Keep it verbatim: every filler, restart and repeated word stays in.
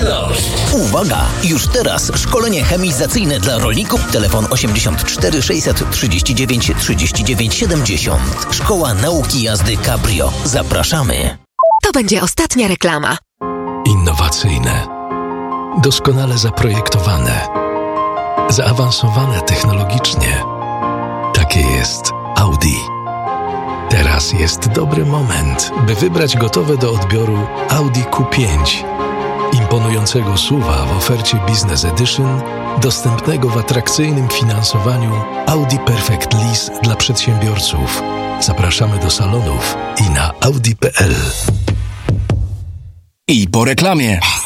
pewność! Uwaga! Już teraz szkolenie chemizacyjne dla rolników. Telefon osiemdziesiąt cztery sześćset trzydzieści dziewięć trzydzieści dziewięć siedemdziesiąt. Szkoła Nauki Jazdy Cabrio. Zapraszamy. To będzie ostatnia reklama. Innowacyjne, doskonale zaprojektowane, zaawansowane technologicznie. Takie jest Audi. Teraz jest dobry moment, by wybrać gotowe do odbioru Audi Q pięć. Imponującego S U V-a w ofercie Business Edition, dostępnego w atrakcyjnym finansowaniu Audi Perfect Lease dla przedsiębiorców. Zapraszamy do salonów i na audi kropka p l. I po reklamie.